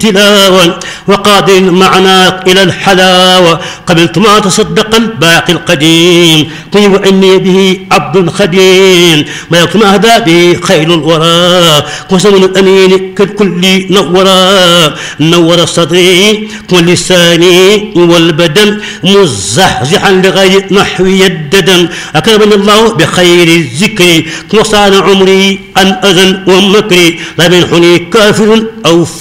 تلاوة وقادر معناك إلى الحلاوة قبلت ما تصدقا باقي القديم طيب إني به عبد خديم ما يكتم أهدى به خيل الورى وسمن الأمين كالكل نورا نور صدري ولساني والبدن مزحزحا لغير نحو الددن أكرمني الله بخير الذكر وصان عمري عن أذى ومكر لا يمنحني كافر أو